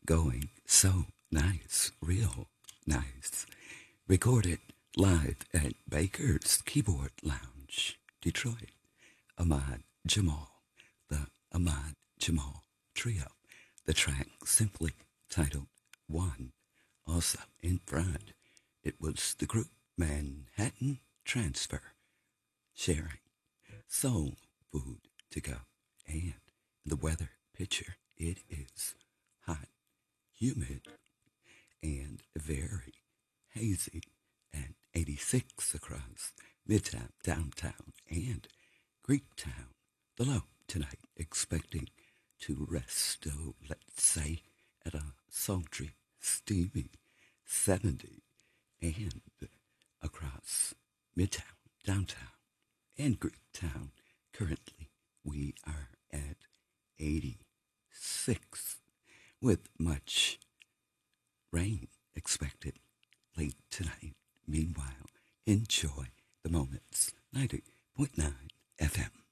going so nice, real nice. Recorded live at Baker's Keyboard Lounge, Detroit. Ahmad Jamal, the Ahmad Jamal Trio. The track simply titled One. Also in front, it was the group Manhattan Transfer sharing soul food to go. And the weather picture, it is hot, humid, and very hazy at 86 across Midtown, downtown, and Greektown. The low tonight expecting to rest, let's say, at a sultry, steamy 70, and across Midtown, downtown, and Greektown, currently we are at 86 with much rain expected late tonight. Meanwhile, enjoy the moments. 90.9 FM.